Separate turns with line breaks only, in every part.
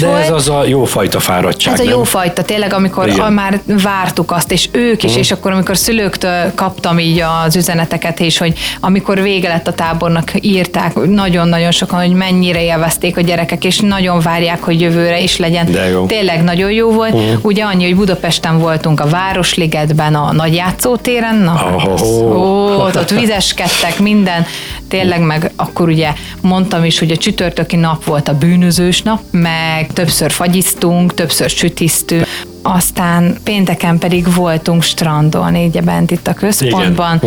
de
volt.
Ez az a jófajta fáradtság.
Ez a jófajta, tényleg, amikor már vártuk azt, és ők is, és akkor, amikor szülőktől kaptam így az üzeneteket is, hogy amikor vége lett a tábornak, írták nagyon-nagyon sokan, hogy mennyire élvezték a gyerekek, és nagyon várják, hogy jövőre is legyen. Tényleg nagyon jó volt. Ugye annyi, hogy Budapesten voltunk a Városligetben, a nagy játszótéren, ott vizeskedtek, minden, tényleg, meg akkor ugye mondtam is, hogy a csütörtöki nap volt a bűnözős nap, meg többször fagyiztunk, többször sütisztünk, aztán pénteken pedig voltunk strandolni, így bent itt a központban.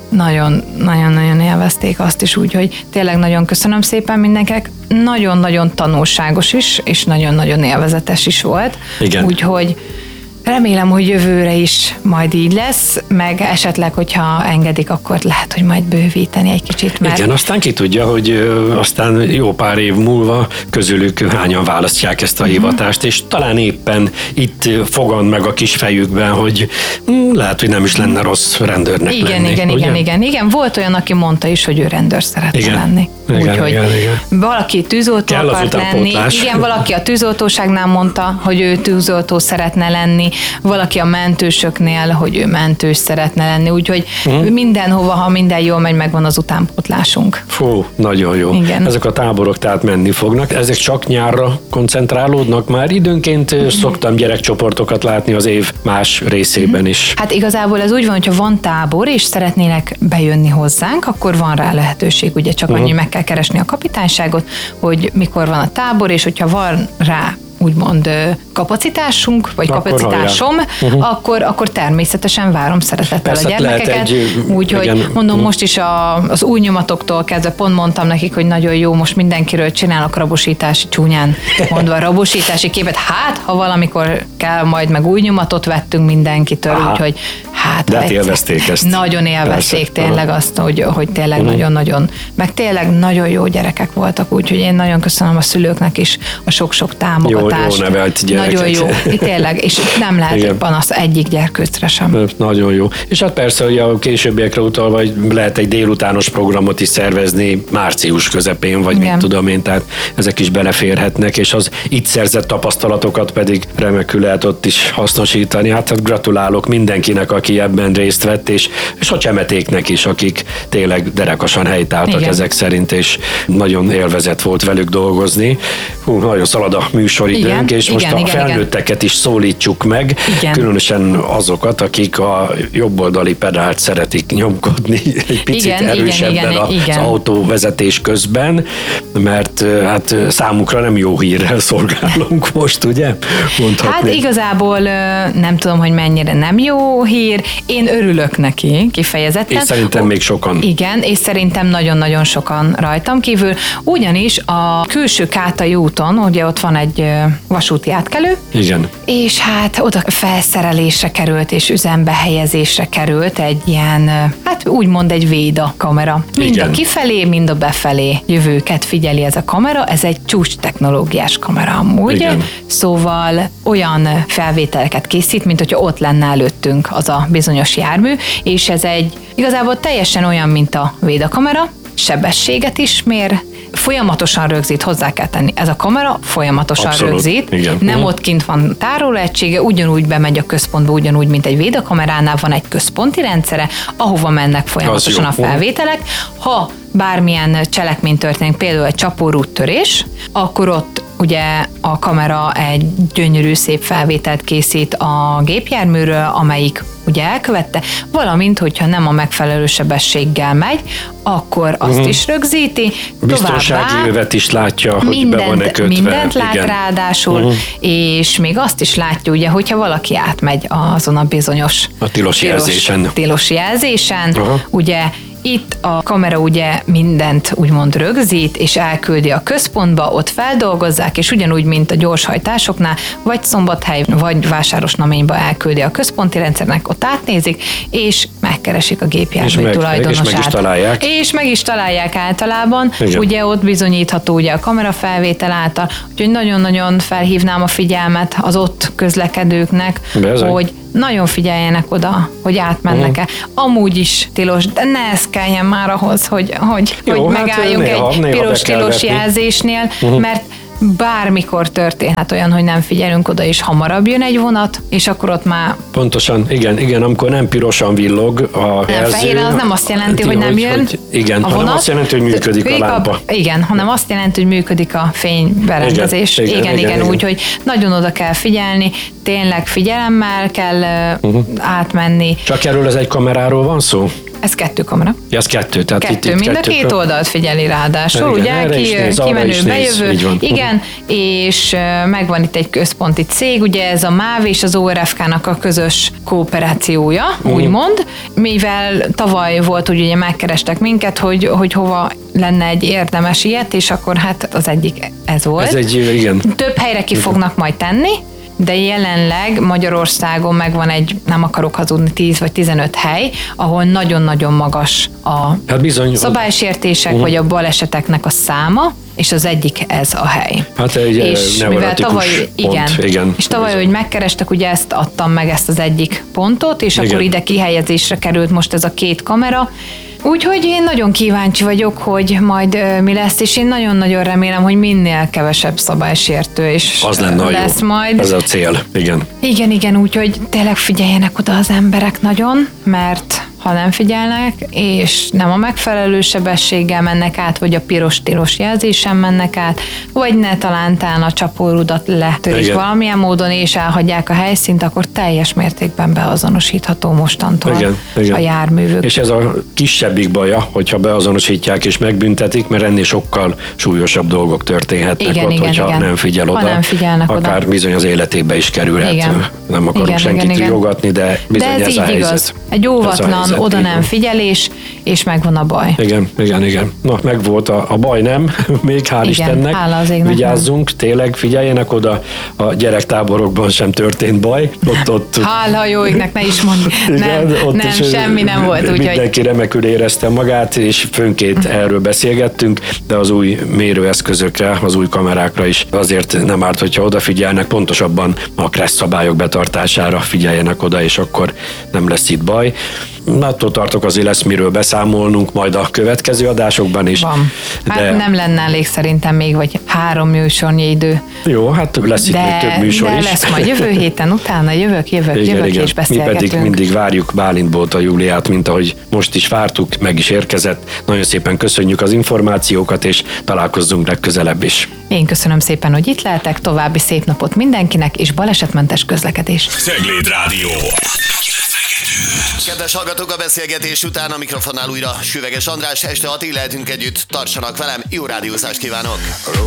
Nagyon-nagyon élvezték azt is, úgyhogy tényleg nagyon köszönöm szépen mindenkinek. Nagyon-nagyon tanulságos is, és nagyon-nagyon élvezetes is volt. Úgyhogy remélem, hogy jövőre is majd így lesz, meg esetleg, hogyha engedik, akkor lehet, hogy majd bővíteni egy kicsit. Mert...
Igen, aztán ki tudja, hogy aztán jó pár év múlva közülük hányan választják ezt a hivatást, és talán éppen itt fogad meg a kis fejükben, hogy lehet, hogy nem is lenne rossz rendőrnek lenni.
Igen. Volt olyan, aki mondta is, hogy ő rendőr szeretne lenni. Úgyhogy valaki tűzoltó akart lenni. Igen, valaki a tűzoltóságnál mondta, hogy ő tűzoltó szeretne lenni, valaki a mentősöknél, hogy ő mentős szeretne lenni, úgyhogy mindenhova, ha minden jól megy, megvan az utánpótlásunk.
Fú, nagyon jó.
Igen.
Ezek a táborok tehát menni fognak. Ezek csak nyárra koncentrálódnak már? Időnként szoktam gyerekcsoportokat látni az év más részében is.
Hát igazából ez úgy van, hogyha van tábor, és szeretnének bejönni hozzánk, akkor van rá lehetőség, ugye csak annyi, meg kell keresni a kapitányságot, hogy mikor van a tábor, és hogyha van rá úgymond kapacitásunk, vagy kapacitásom, akkor természetesen várom szeretettel persze, a gyermekeket. Úgyhogy mondom, most is az új nyomatoktól kezdve pont mondtam nekik, hogy nagyon jó, most mindenkiről csinálok rabosítási, csúnyán mondva rabosítási képet. Hát, ha valamikor kell, majd meg új nyomatot vettünk mindenkitől, úgyhogy hát...
De élvezték ezt.
Nagyon élvezték tényleg azt, hogy tényleg nagyon-nagyon, meg tényleg nagyon jó gyerekek voltak, úgyhogy én nagyon köszönöm a szülőknek is a sok-sok támogatást.
Jó nevelt gyerekek.
Nagyon jó, tényleg, és nem lehet panasz egyik gyerkőcre sem.
Nagyon jó. És hát persze, hogy a későbbiekre utalva, hogy lehet egy délutános programot is szervezni március közepén, vagy mit tudom én, tehát ezek is beleférhetnek, és az itt szerzett tapasztalatokat pedig remekül lehet ott is hasznosítani. Hát gratulálok mindenkinek, aki ebben részt vett, és a csemetéknek is, akik tényleg derekasan helytáltak ezek szerint, és nagyon élvezett volt velük dolgozni. Nagyon szalad a műsor időnk, és most a felnőtteket is szólítsuk meg, különösen azokat, akik a jobboldali pedált szeretik nyomkodni egy picit erősebben az autóvezetés közben, mert hát számukra nem jó hírrel szolgálunk most, ugye? Mondhatni.
Hát igazából nem tudom, hogy mennyire nem jó hír, én örülök neki kifejezetten.
És szerintem még sokan.
Igen, és szerintem nagyon-nagyon sokan rajtam kívül, ugyanis a külső Kátai úton, ugye ott van egy vasúti átkelő.
Igen.
És hát oda felszerelésre került, és üzembe helyezésre került egy ilyen, hát úgymond egy véda kamera. Mind a kifelé, mind a befelé jövőket figyeli ez a kamera, ez egy csúcs technológiás kamera amúgy. Szóval olyan felvételeket készít, mint hogyha ott lenne előttünk az a bizonyos jármű, és ez egy igazából teljesen olyan, mint a véda kamera, sebességet is mér, folyamatosan rögzít, hozzá kell tenni. Ez a kamera folyamatosan rögzít, nem ott kint van tárolóegysége, ugyanúgy bemegy a központba, ugyanúgy, mint egy védakameránál van egy központi rendszere, ahova mennek folyamatosan a felvételek. Ha bármilyen cselekmény történik, például egy csapórúttörés, akkor ott ugye a kamera egy gyönyörű szép felvételt készít a gépjárműről, amelyik ugye elkövette, valamint, hogyha nem a megfelelő sebességgel megy, akkor azt is rögzíti.
Biztonsági övet is látja, hogy be van-e kötve.
Mindent lát ráadásul, és még azt is látja, ugye, hogyha valaki átmegy azon a bizonyos tilos jelzésen, ugye itt a kamera ugye mindent úgymond rögzít, és elküldi a központba, ott feldolgozzák, és ugyanúgy, mint a gyorshajtásoknál, vagy Szombathely, vagy Vásárosnaményba elküldi a központi rendszernek, ott átnézik, és megkeresik a gépjármű tulajdonosát. És meg is találják általában. Igen. Ugye ott bizonyítható ugye a kamerafelvétel által, úgyhogy nagyon-nagyon felhívnám a figyelmet az ott közlekedőknek, hogy nagyon figyeljenek oda, hogy átmennek-e. Amúgy is tilos, de ne ez kelljen már ahhoz, hogy megálljunk egy piros tilos jelzésnél, mert bármikor történhet olyan, hogy nem figyelünk oda, és hamarabb jön egy vonat, és akkor ott már...
Pontosan, igen, amikor nem pirosan villog a jelző.
Fehér, az nem azt jelenti, hogy nem jön
igen,
a vonat.
hanem azt jelenti, hogy működik a lámpa.
Igen, hanem azt jelenti, hogy működik a fényberendezés. Igen, úgyhogy nagyon oda kell figyelni, tényleg figyelemmel kell átmenni.
Csak erről az egy kameráról van szó?
Ez 2 kamera.
Ja, ez 2. Tehát
itt mind a 2 oldalt figyeli ráadásul, ugye, kimenő, bejövő. Igen, és megvan itt egy központi cég, ugye ez a MÁV és az ORFK-nak a közös kooperációja, úgymond, mivel tavaly volt, ugye megkerestek minket, hogy hova lenne egy érdemes ilyet, és akkor hát az egyik ez volt.
Igen.
Több helyre ki fognak majd tenni, de jelenleg Magyarországon megvan egy, nem akarok hazudni, 10 vagy 15 hely, ahol nagyon-nagyon magas a szabálysértések, vagy a baleseteknek a száma, és az egyik ez a hely.
Hát egy
és mivel tavaly,
pont, igen.
És tavaly, hogy megkerestek, ugye ezt adtam meg, ezt az egyik pontot, és akkor ide kihelyezésre került most ez a 2 kamera. Úgyhogy én nagyon kíváncsi vagyok, hogy majd mi lesz, és én nagyon-nagyon remélem, hogy minél kevesebb szabálysértő és
az lenne
lesz
jó.
Majd.
Ez a cél, igen.
Igen, úgyhogy tényleg figyeljenek oda az emberek nagyon, mert ha nem figyelnek, és nem a megfelelő sebességgel mennek át, vagy a piros-tilos jelzésen mennek át, vagy ne talántán a csapórudat letörik valamilyen módon, és elhagyják a helyszínt, akkor teljes mértékben beazonosítható mostantól a járművük.
És ez a kisebbik baja, hogyha beazonosítják és megbüntetik, mert ennél sokkal súlyosabb dolgok történhetnek hogyha nem figyel oda.
Nem figyelnek
akár
oda.
Bizony az életébe is kerülhet. Nem akarok senkit riogatni, de bizony
de ez
a helyzet.
Igaz. Egy óvatlan oda nem figyelés, és megvan a baj.
Igen. Na, megvolt a baj, nem? Még hál' Istennek.
Hála az égnek.
Vigyázzunk, tényleg figyeljenek oda, a gyerektáborokban sem történt baj. Ott
hála jó égnek, ne is mondd. Nem, semmi nem volt.
Mindenki remekül érezte magát, és főnként erről beszélgettünk, de az új mérőeszközökre, az új kamerákra is azért nem árt, hogyha odafigyelnek, pontosabban a kressz szabályok betartására figyeljenek oda, és akkor nem lesz itt baj. Attól tartok, azért lesz miről beszámolnunk majd a következő adásokban is.
Van. Hát nem lenne elég szerintem még, vagy 3 műsornyi idő.
Jó, hát lesz itt még több műsor is.
De lesz majd jövő héten, utána jövök és beszélgetünk.
Mi pedig mindig várjuk Bálint Bóta Júliát, mint ahogy most is vártuk, meg is érkezett. Nagyon szépen köszönjük az információkat, és találkozzunk legközelebb is.
Én köszönöm szépen, hogy itt lehetek, további szép napot mindenkinek, és balesetmentes közlekedés.
Cegléd Rádió.
Kedves hallgatók, a beszélgetés után a mikrofonnál újra Süveges András, este 6-ig lehetünk együtt, tartsanak velem, jó rádiózást kívánok!